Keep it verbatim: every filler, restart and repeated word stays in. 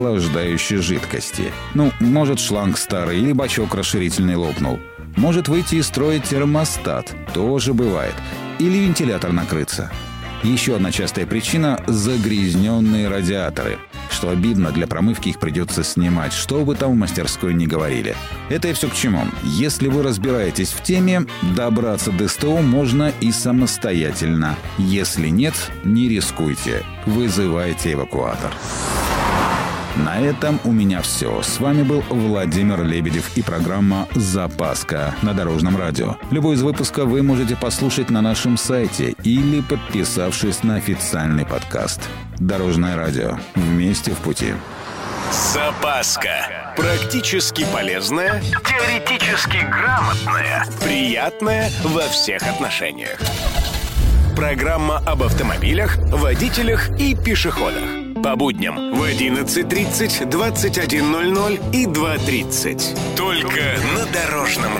охлаждающей жидкости. Ну, может, шланг старый или бачок расширительный лопнул. Может выйти из строя термостат. Тоже бывает. Или вентилятор накрыться. Еще одна частая причина – загрязненные радиаторы. Что обидно, для промывки их придется снимать, что бы там в мастерской ни говорили. Это и все к чему. Если вы разбираетесь в теме, добраться до СТО можно и самостоятельно. Если нет, не рискуйте. Вызывайте эвакуатор. На этом у меня все. С вами был Владимир Лебедев и программа «Запаска» на Дорожном радио. Любой из выпусков вы можете послушать на нашем сайте или подписавшись на официальный подкаст. Дорожное радио. Вместе в пути. Запаска. Практически полезная, теоретически грамотная, приятная во всех отношениях. Программа об автомобилях, водителях и пешеходах. По будням в одиннадцать тридцать, двадцать один ноль ноль и два тридцать. Только на Дорожном